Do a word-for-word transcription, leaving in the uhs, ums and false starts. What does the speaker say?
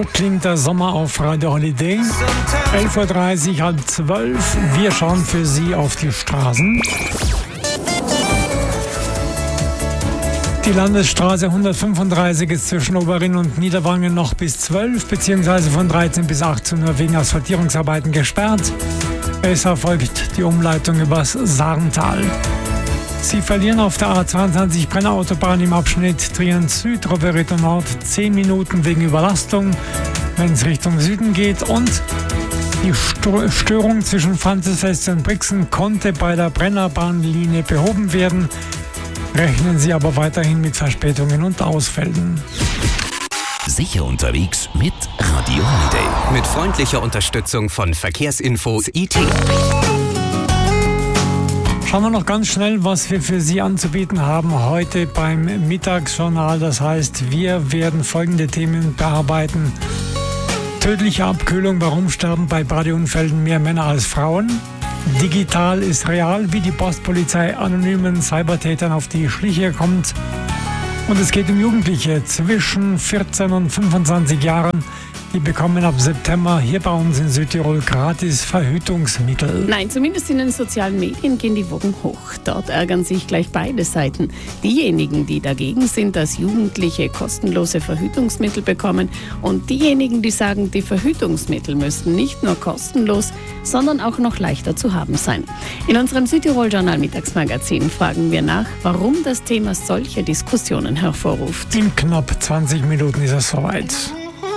So klingt der Sommer auf Radio Holiday. elf Uhr dreißig, halb zwölf. Wir schauen für Sie auf die Straßen. Die Landesstraße hundertfünfunddreißig ist zwischen Oberrinn und Niederwangen noch bis zwölf bzw. von dreizehn bis achtzehn Uhr wegen Asphaltierungsarbeiten gesperrt. Es erfolgt die Umleitung übers Saarntal. Sie verlieren auf der A zweiundzwanzig Brenner-Autobahn im Abschnitt Trient-Süd, Rovereto Nord zehn Minuten wegen Überlastung, wenn es Richtung Süden geht. Und die Störung zwischen Franzisfeste und Brixen konnte bei der Brennerbahnlinie behoben werden. Rechnen Sie aber weiterhin mit Verspätungen und Ausfällen. Sicher unterwegs mit Radio Holiday. Mit freundlicher Unterstützung von Verkehrsinfos I T. Schauen wir noch ganz schnell, was wir für Sie anzubieten haben heute beim Mittagsjournal. Das heißt, wir werden folgende Themen bearbeiten. Tödliche Abkühlung, warum sterben bei Badeunfällen mehr Männer als Frauen? Digital ist real, wie die Postpolizei anonymen Cybertätern auf die Schliche kommt. Und es geht um Jugendliche zwischen vierzehn und fünfundzwanzig Jahren. Die bekommen ab September hier bei uns in Südtirol gratis Verhütungsmittel. Nein, zumindest in den sozialen Medien gehen die Wogen hoch. Dort ärgern sich gleich beide Seiten. Diejenigen, die dagegen sind, dass Jugendliche kostenlose Verhütungsmittel bekommen, und diejenigen, die sagen, die Verhütungsmittel müssten nicht nur kostenlos, sondern auch noch leichter zu haben sein. In unserem Südtirol-Journal Mittagsmagazin fragen wir nach, warum das Thema solche Diskussionen hervorruft. In knapp zwanzig Minuten ist es soweit.